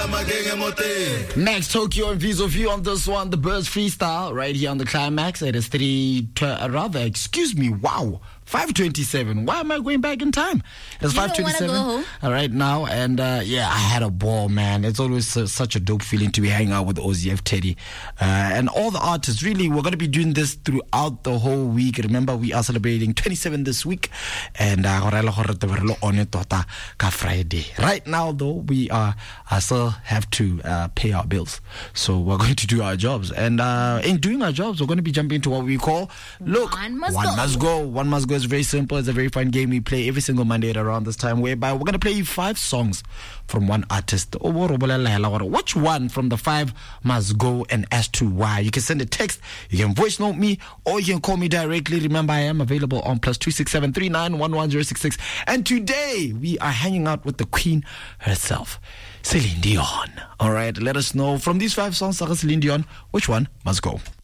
Next, Tokyo and Viso View on this one, the Birds Freestyle, right here on the Climax. It is 5:27. Why am I going back in time? It's 5:27 right now, and I had a ball, man. It's always such a dope feeling to be hanging out with OZF Teddy and all the artists. Really, we're going to be doing this throughout the whole week. Remember, we are celebrating 27 this week, and on it Friday. Right now, though, we still have to pay our bills, so we're going to do our jobs, and in doing our jobs, we're going to be jumping into what we call One Must Go. It's very simple. It's a very fun game we play every single Monday at around this time, whereby we're going to play you 5 songs from one artist. Which one from the 5 must go, and as to why? You can send a text, you can voice note me, or you can call me directly. Remember, I am available on +267 3911 and today we are hanging out with the queen herself, Celine Dion. Alright, let us know from these 5 songs, Celine Dion, which one must go.